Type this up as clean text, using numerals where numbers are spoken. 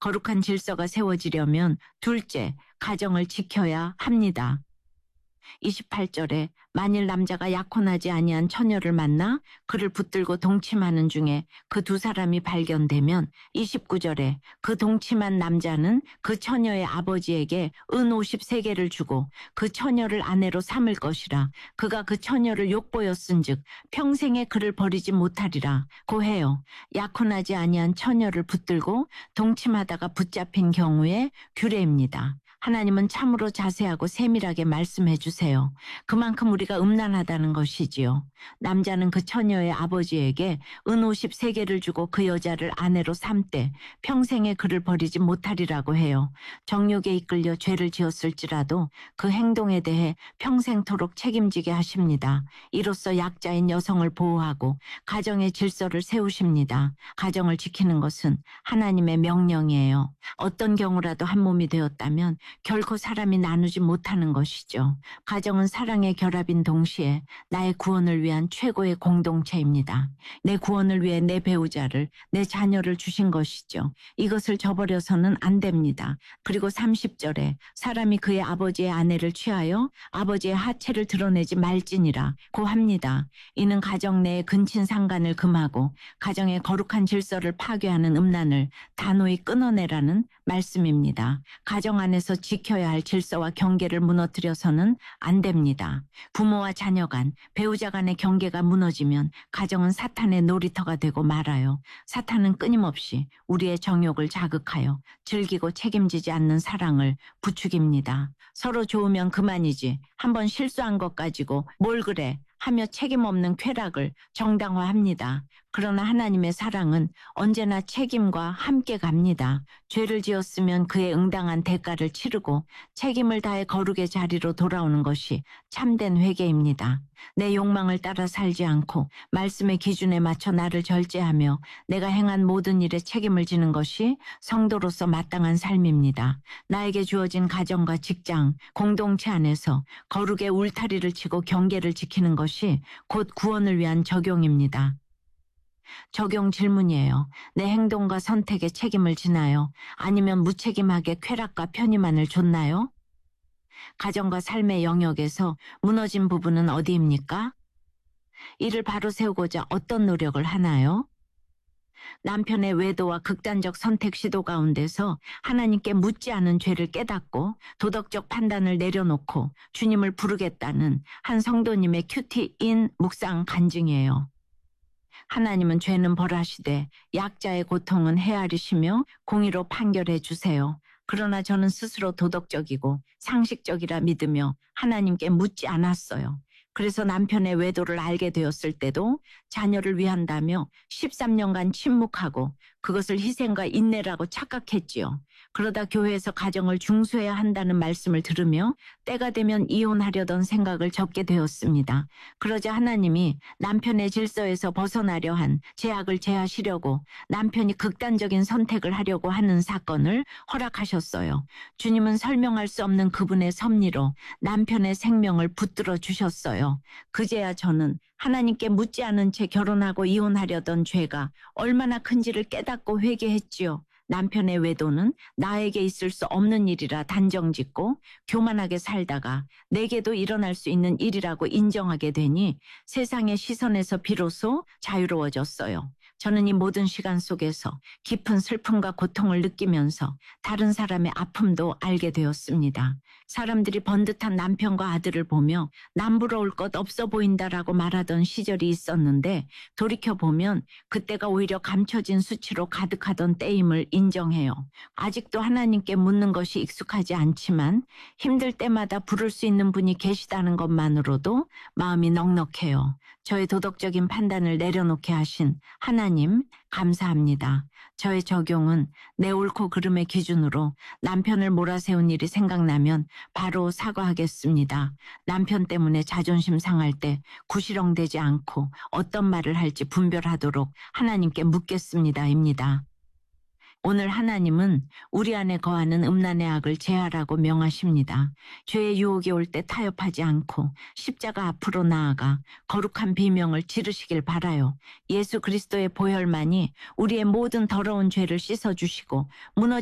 거룩한 질서가 세워지려면 둘째, 가정을 지켜야 합니다. 28절에 만일 남자가 약혼하지 아니한 처녀를 만나 그를 붙들고 동침하는 중에 그 두 사람이 발견되면 29절에 그 동침한 남자는 그 처녀의 아버지에게 은 50세겔을 주고 그 처녀를 아내로 삼을 것이라. 그가 그 처녀를 욕보였은즉 평생에 그를 버리지 못하리라 고해요. 약혼하지 아니한 처녀를 붙들고 동침하다가 붙잡힌 경우의 규례입니다. 하나님은 참으로 자세하고 세밀하게 말씀해 주세요. 그만큼 우리가 음란하다는 것이지요. 남자는 그 처녀의 아버지에게 은 50세겔을 주고 그 여자를 아내로 삼되 평생에 그를 버리지 못하리라고 해요. 정욕에 이끌려 죄를 지었을지라도 그 행동에 대해 평생토록 책임지게 하십니다. 이로써 약자인 여성을 보호하고 가정의 질서를 세우십니다. 가정을 지키는 것은 하나님의 명령이에요. 어떤 경우라도 한 몸이 되었다면 결코 사람이 나누지 못하는 것이죠. 가정은 사랑의 결합인 동시에 나의 구원을 위한 최고의 공동체입니다. 내 구원을 위해 내 배우자를, 내 자녀를 주신 것이죠. 이것을 저버려서는 안 됩니다. 그리고 30절에 사람이 그의 아버지의 아내를 취하여 아버지의 하체를 드러내지 말지니라 고합니다. 이는 가정 내의 근친상간을 금하고 가정의 거룩한 질서를 파괴하는 음란을 단호히 끊어내라는 말씀입니다. 가정 안에서 지켜야 할 질서와 경계를 무너뜨려서는 안 됩니다. 부모와 자녀 간, 배우자 간의 경계가 무너지면 가정은 사탄의 놀이터가 되고 말아요. 사탄은 끊임없이 우리의 정욕을 자극하여 즐기고 책임지지 않는 사랑을 부추깁니다. 서로 좋으면 그만이지 한번 실수한 것 가지고 뭘 그래 하며 책임 없는 쾌락을 정당화합니다. 그러나 하나님의 사랑은 언제나 책임과 함께 갑니다. 죄를 지었으면 그에 응당한 대가를 치르고 책임을 다해 거룩의 자리로 돌아오는 것이 참된 회개입니다. 내 욕망을 따라 살지 않고 말씀의 기준에 맞춰 나를 절제하며 내가 행한 모든 일에 책임을 지는 것이 성도로서 마땅한 삶입니다. 나에게 주어진 가정과 직장, 공동체 안에서 거룩의 울타리를 치고 경계를 지키는 것이 곧 구원을 위한 적용입니다. 적용 질문이에요. 내 행동과 선택에 책임을 지나요? 아니면 무책임하게 쾌락과 편의만을 줬나요? 가정과 삶의 영역에서 무너진 부분은 어디입니까? 이를 바로 세우고자 어떤 노력을 하나요? 남편의 외도와 극단적 선택 시도 가운데서 하나님께 묻지 않은 죄를 깨닫고 도덕적 판단을 내려놓고 주님을 부르겠다는 한 성도님의 큐티인 묵상 간증이에요. 하나님은 죄는 벌하시되 약자의 고통은 헤아리시며 공의로 판결해 주세요. 그러나 저는 스스로 도덕적이고 상식적이라 믿으며 하나님께 묻지 않았어요. 그래서 남편의 외도를 알게 되었을 때도 자녀를 위한다며 13년간 침묵하고 그것을 희생과 인내라고 착각했지요. 그러다 교회에서 가정을 중수해야 한다는 말씀을 들으며 때가 되면 이혼하려던 생각을 접게 되었습니다. 그러자 하나님이 남편의 질서에서 벗어나려 한 제약을 제하시려고 남편이 극단적인 선택을 하려고 하는 사건을 허락하셨어요. 주님은 설명할 수 없는 그분의 섭리로 남편의 생명을 붙들어 주셨어요. 그제야 저는 하나님께 묻지 않은 채 결혼하고 이혼하려던 죄가 얼마나 큰지를 깨닫고 회개했지요. 남편의 외도는 나에게 있을 수 없는 일이라 단정짓고 교만하게 살다가 내게도 일어날 수 있는 일이라고 인정하게 되니 세상의 시선에서 비로소 자유로워졌어요. 저는 이 모든 시간 속에서 깊은 슬픔과 고통을 느끼면서 다른 사람의 아픔도 알게 되었습니다. 사람들이 번듯한 남편과 아들을 보며 남부러울 것 없어 보인다라고 말하던 시절이 있었는데 돌이켜보면 그때가 오히려 감춰진 수치로 가득하던 때임을 인정해요. 아직도 하나님께 묻는 것이 익숙하지 않지만 힘들 때마다 부를 수 있는 분이 계시다는 것만으로도 마음이 넉넉해요. 저의 도덕적인 판단을 내려놓게 하신 하나님 감사합니다. 저의 적용은 내 옳고 그름의 기준으로 남편을 몰아세운 일이 생각나면 바로 사과하겠습니다. 남편 때문에 자존심 상할 때 구시렁대지 않고 어떤 말을 할지 분별하도록 하나님께 묻겠습니다입니다. 오늘 하나님은 우리 안에 거하는 음란의 악을 제하라고 명하십니다. 죄의 유혹이 올 때 타협하지 않고 십자가 앞으로 나아가 거룩한 비명을 지르시길 바라요. 예수 그리스도의 보혈만이 우리의 모든 더러운 죄를 씻어주시고 무너진